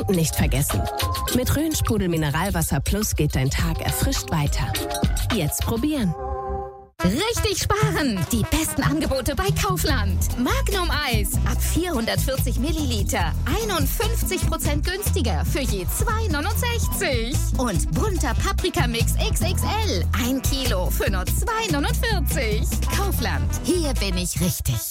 Trinken nicht vergessen. Mit Rhön-Sprudel Mineralwasser Plus geht dein Tag erfrischt weiter. Jetzt probieren. Richtig sparen! Die besten Angebote bei Kaufland. Magnum Eis ab 440 Milliliter. 51% günstiger für je 2,69. Und bunter Paprikamix XXL. 1 Kilo für nur 2,49. Kaufland. Hier bin ich richtig.